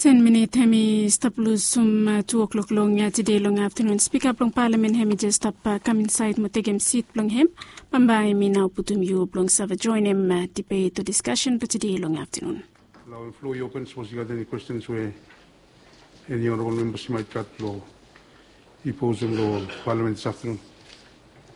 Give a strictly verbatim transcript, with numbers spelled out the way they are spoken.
Ten minutes hemi stop lose some uh, two o'clock long uh, today long afternoon. Speak up long parliament hemi just up uh, come inside motegem seat long him. Pambai mi now putum you long sava join him uh, debate or discussion but today long afternoon. Now the floor open. Suppose you got any questions where any honourable members might cut law. He pose them law parliament this afternoon.